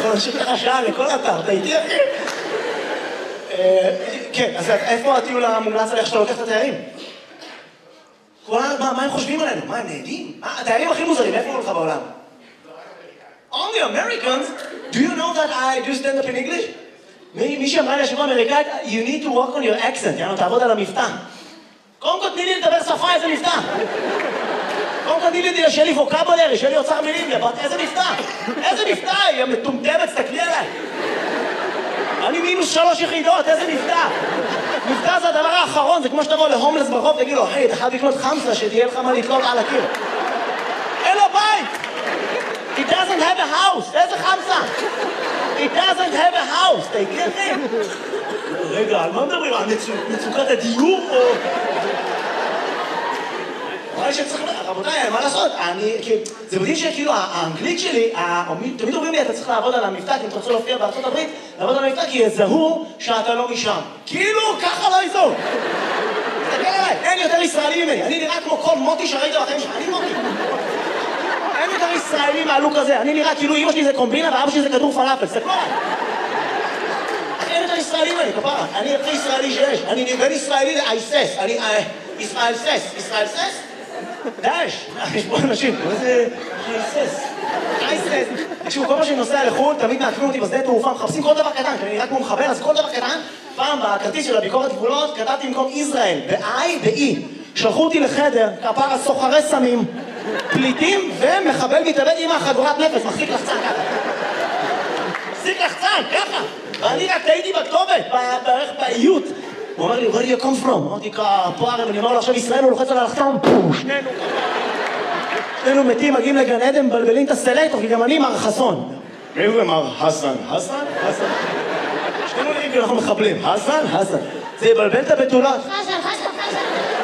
יכול להמשיך לך שעה לכל אתר, אתה איתי אחי? כן, אז איפה הטיול המומלץ עליך שאתה לוקח את התיירים? מה הם חושבים עלינו? מה הם נהנים? התיירים הכי מוזרים, איפה הוא לך בעולם? Only Americans? Do you know that I do stand up in English? מי שאמרה לי השבוע אמריקאית, you need to work on your accent, יאנו, תעבוד על המבטא. קודם כל תני לי לדבר שפה, איזה מבטא? קודם כל תני לי שיהיה לי ווקאבולרי, שיהיה לי אוצר מילים, איזה מבטא? איזה מבטא? היא מטומטמת, תסתכלי עליי. אני -3 יחידות, איזה מבטא? מבטא זה הדבר האחרון, זה כמו שתבוא להומלס ברחוב, תגיד לו, היי, אתה חייב לקנות חמסה, שתהיה לך מה לתלות על הקיר. אין לו בית! He doesn't have a house! איזה חמסה? He doesn't have a house! אתה הגיע אחי? רגע, על מה מדברים? על מצוקת הדיור או... רבותיי, מה לעשות? זה מדהים שכאילו האנגלית שלי, תמיד אומרים לי, אתה צריך לעבוד על המבטא, כי אם אתה רוצה להופיע בארצות הברית, לעבוד על המבטא, כי יזהו שאתה לא משם. כאילו, ככה לא יזהו. תסתכל עליי, אין יותר ישראלי ממני. אני נראה כמו כל מוטי שראית בחיים שלך, אני מוטי. אין יותר ישראלי מהלוק הזה. אני נראה כאילו אמא שלי זה קומבינה ואבא שלי זה כדור פלאפל. תסתכלו עליי. אין יותר ישראלי ממני, כפרה. אני הכי ישראלי שיש. אני בין ישראלי לאייסס. אני ישראל סס. ישראל סס? דאש, יש פה אנשים, מה זה אייסס? תקשיבו, כל מה שאני נוסע לחו"ל, תמיד מעקבים אותי בשדה תעופה, מחפשים כל דבר קטן, כי אני נראה כמו מחבר, אז כל דבר קטן, פעם בכרטיס של הביקורת גבולות, כתבתי במקום ישראל, ב-I, ב-E. שלחו אותי לחדר, כפרה סוחרי סמים, פליטים ומחבל מתאבד עם החגורת נפש, מחזיק לחצן ככה. מחזיק לחצן, ככה. ואני רק טעיתי בכתובת, בערך באיות. הוא אומר לי, where do you come from? אמרתי, פה הרי, אני אומר לו, עכשיו ישראל הוא לוחץ על הלחצן, שנינו מתים, מגיעים לגן עדן, מבלבלים את הסלקטור, כי גם אני מר חסון. מי זה מר חסן? חסן? חסן. שנינו נראים כי אנחנו מחבלים. חסן? חסן. זה יבלבל את הבתולות. חסן, חסן, חסן.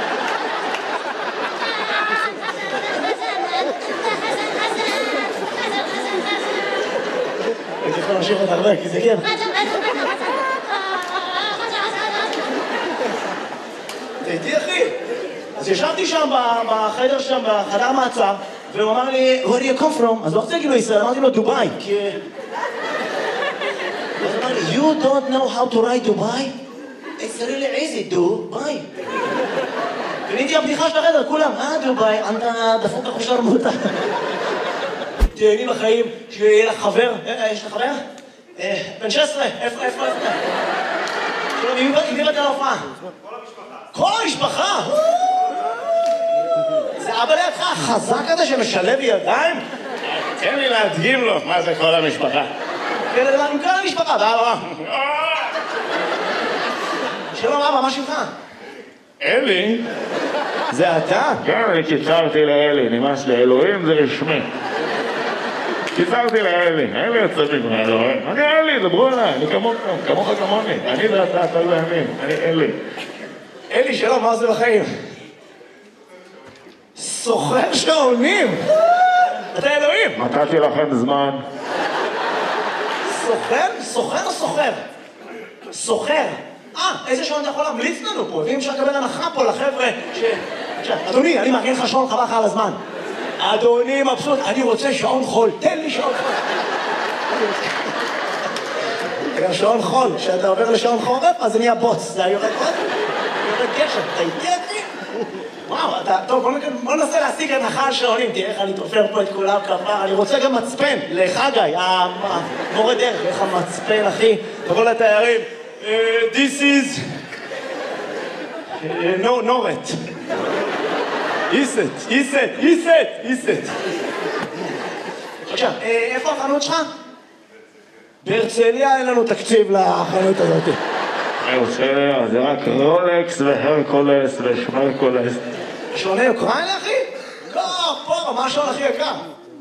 הייתי יכול להמשיך עוד הרבה, כי זה כן. הייתי אחי. אז ישבתי שם בחדר שם, בחדר מעצר, והוא אמר לי, where do you come from? אז לא רוצה להגיד לו ישראל, אמרתי לו דובאי, כי... אז הוא אמר לי, you don't know how to write דובאי? It's really easy, דובאי. ונהייתי הבדיחה של החדר, כולם, דובאי, אתה דפוק אחושר מותה. תהנים לחיים, שיהיה לך חבר, יש לך חבר? בן 16, איפה? עם מי באת להופעה? כל המשפחה! זה אבא לידך החזק הזה שמשלב ידיים? תן לי להדגים לו מה זה כל המשפחה. עם כל המשפחה, ואבא. שלום אבא, מה שמך? אלי? זה אתה? כן, אני קיצרתי לאלי, נמאס לאלוהים זה רשמי. קיצרתי לאלי, אלי יוצא ממך, אלוהים. אני אלי, דברו אליי, אני כמוך כמוני. אני ואתה, אתה לא ימין, אני אלי. אלי, שלום, מה זה בחיים? סוחר שעונים! אתה אלוהים! נתתי לכם זמן. סוחר? סוחר או סוחר? סוחר. איזה שעון אתה יכול להמליץ לנו פה? ואם אפשר לקבל הנחה פה לחבר'ה ש... אדוני, אני מארגן לך שעון חבל לך על הזמן. אדוני מבסוט, אני רוצה שעון חול, תן לי שעון חול. גם שעון חול, כשאתה עובר לשעון חורף, אז זה נהיה בוץ. זה יורד חורף? יורד גשם, אתה איתי אחי? וואו, אתה... טוב, בוא ננסה להשיג הנחה על שעונים, תראה איך אני תופר פה את כולם כפר. אני רוצה גם מצפן, לחגי, המורה דרך, איך המצפן, אחי. תבוא לתיירים. This is... נורת. איסט. עכשיו, איפה החנות שלך? בהרצליה אין לנו תקציב לחנות הזאת. בהרצליה זה רק רולקס והרקולס ושמרקולס. שעוני אוקראינה, אחי? לא, פה, מה השעון הכי יקר?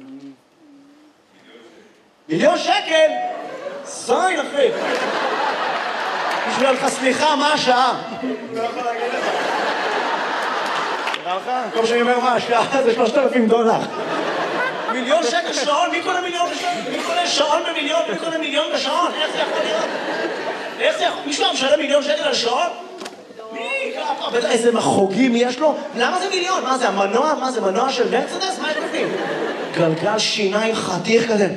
מיליון שקל? זין, אחי. בשביל לך סליחה, מה השעה? לא יכול להגיד לך. נראה לך? כל שאני אומר מה השעה זה $3,000. מיליון שקל שעון? מי קונה מיליון בשעון? מי קונה שעון במיליון? מי קונה מיליון בשעון? איך זה יכול להיות? איך זה יכול? מישהו משלם מיליון שקל על שעון? מי? בטח איזה מחוגים יש לו? למה זה מיליון? מה זה המנוע? מה זה מנוע של מרצדס? מה יש בפנים? גלגל שיניים חתיך כזה.